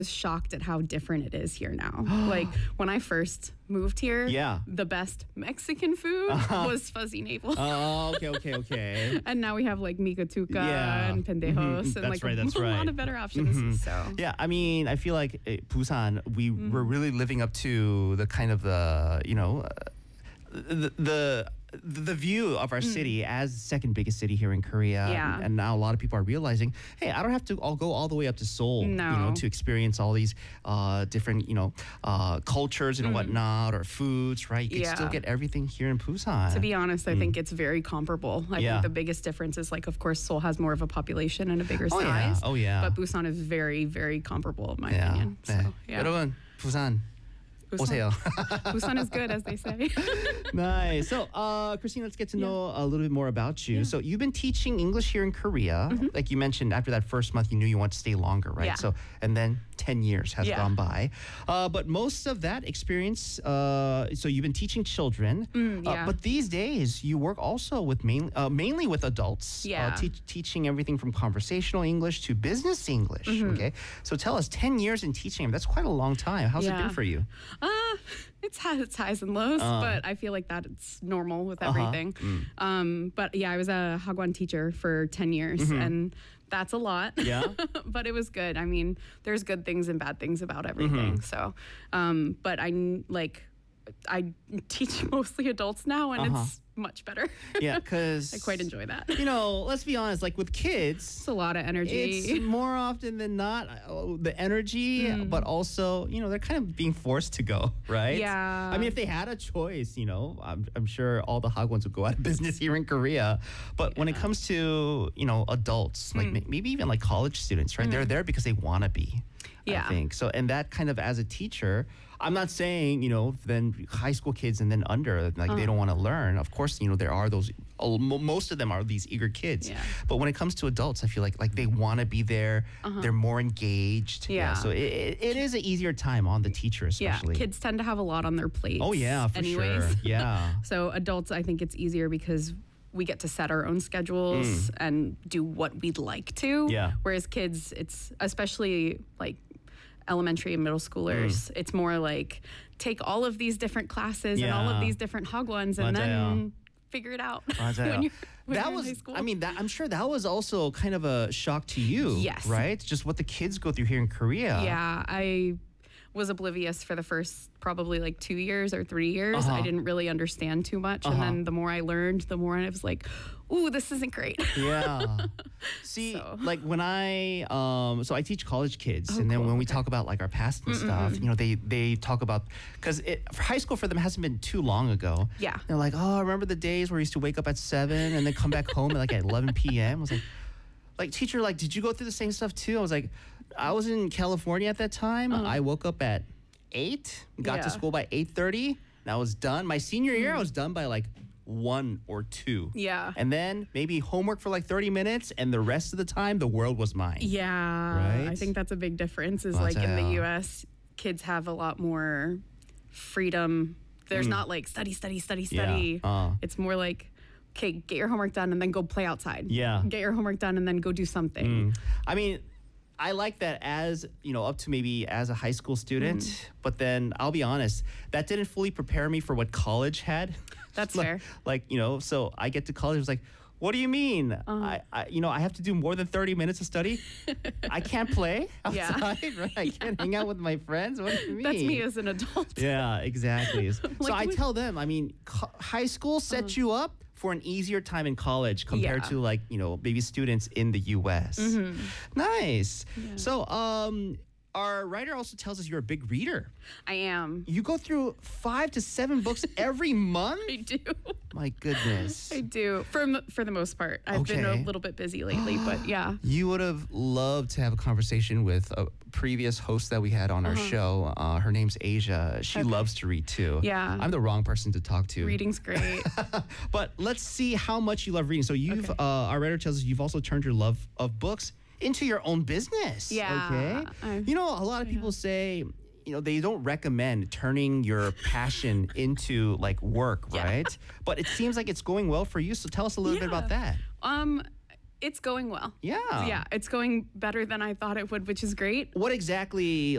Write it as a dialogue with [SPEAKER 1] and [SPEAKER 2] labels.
[SPEAKER 1] was shocked at how different it is here now. Like when I first moved here, the best Mexican food was fuzzy navel.
[SPEAKER 2] Oh, okay.
[SPEAKER 1] And now we have like Migatuka and Pendejos and like a lot of better options. So
[SPEAKER 2] yeah, I mean, I feel like Busan, we're really living up to the kind of the view of our city as the second biggest city here in Korea. And now a lot of people are realizing, hey, I don't have to go all the way up to Seoul, to experience all these different, cultures and whatnot, or foods, right? You can still get everything here in Busan.
[SPEAKER 1] To be honest, I think it's very comparable. I think the biggest difference is, like, of course, Seoul has more of a population and a bigger size. But Busan is very, very comparable, in my opinion. So,
[SPEAKER 2] 여러분, Busan. 오세요.
[SPEAKER 1] Busan is good, as they say.
[SPEAKER 2] Nice. So, Christine, let's get to know a little bit more about you. So, you've been teaching English here in Korea. Like you mentioned, after that first month, you knew you wanted to stay longer, right? So, and then 10 years has gone by. But most of that experience, so you've been teaching children. But these days, you work also with mainly with adults. Teaching everything from conversational English to business English. Okay. So tell us, 10 years in teaching, that's quite a long time. How's it been for you?
[SPEAKER 1] It's had its highs and lows, but I feel like that's normal with everything. But yeah, I was a Hagwon teacher for 10 years, and that's a lot. But it was good. I mean, there's good things and bad things about everything. So, but I teach mostly adults now, and it's much better.
[SPEAKER 2] Because
[SPEAKER 1] I quite enjoy that.
[SPEAKER 2] Let's be honest, like with kids,
[SPEAKER 1] it's a lot of energy.
[SPEAKER 2] It's more often than not the energy, but also, they're kind of being forced to go, right? I mean, if they had a choice, I'm sure all the Hagwons would go out of business here in Korea. But when it comes to, adults, like maybe even like college students, right? They're there because they want to be. I think so. And that kind of, as a teacher, I'm not saying, then high school kids and then under, like they don't want to learn. Of course, there are those, most of them are these eager kids. But when it comes to adults, I feel like they want to be there. They're more engaged. So it is an easier time on the teacher, especially.
[SPEAKER 1] Kids tend to have a lot on their plate.
[SPEAKER 2] For sure.
[SPEAKER 1] So adults, I think it's easier because we get to set our own schedules and do what we'd like to. Whereas kids, it's especially like elementary and middle schoolers, it's more like take all of these different classes and all of these different Hagwons and then figure it out when you're in high school.
[SPEAKER 2] I mean, I'm sure that was also kind of a shock to you, right? Just what the kids go through here in Korea.
[SPEAKER 1] I was oblivious for the first probably like 2 years or 3 years. I didn't really understand too much. And then the more I learned, the more I was like, ooh, this isn't great.
[SPEAKER 2] See, like when so I teach college kids. And then when we talk about like our past and stuff, they talk about, because high school for them hasn't been too long ago. They're like, oh, I remember the days where I used to wake up at 7 and then come back home at like at 11 p.m. I was like, teacher, like, did you go through the same stuff too? I was like, I was in California at that time. I woke up at 8, got to school by 8:30, and I was done. My senior year, I was done by like 1 or 2. And then maybe homework for like 30 minutes, and the rest of the time, the world was mine. Right?
[SPEAKER 1] I think that's a big difference is like in the U.S., kids have a lot more freedom. There's not like study. It's more like, okay, get your homework done and then go play outside. Get your homework done and then go do something.
[SPEAKER 2] I mean, I like that as, up to maybe as a high school student, but then I'll be honest, that didn't fully prepare me for what college had.
[SPEAKER 1] That's fair.
[SPEAKER 2] So I get to college, I was like, what do you mean? I have to do more than 30 minutes of study? I can't play outside, right? I can't hang out with my friends? What do you mean?
[SPEAKER 1] That's me as an adult.
[SPEAKER 2] Yeah, exactly. So I tell them, I mean, high school sets you up for an easier time in college compared to like, maybe students in the U.S. Nice. So, our writer also tells us you're a big reader.
[SPEAKER 1] I am.
[SPEAKER 2] You go through 5 to 7 books every month?
[SPEAKER 1] I do.
[SPEAKER 2] My goodness.
[SPEAKER 1] I do. For the most part. I've been a little bit busy lately, but yeah.
[SPEAKER 2] You would have loved to have a conversation with a previous host that we had on our show. Her name's Asia. She loves to read too. I'm the wrong person to talk to.
[SPEAKER 1] Reading's great.
[SPEAKER 2] But let's see how much you love reading. So our writer tells us you've also turned your love of books into your own business. Okay. A lot of people say, they don't recommend turning your passion into like work, right? But it seems like it's going well for you. So tell us a little bit about that.
[SPEAKER 1] It's going well.
[SPEAKER 2] Yeah,
[SPEAKER 1] it's going better than I thought it would, which is great.
[SPEAKER 2] What exactly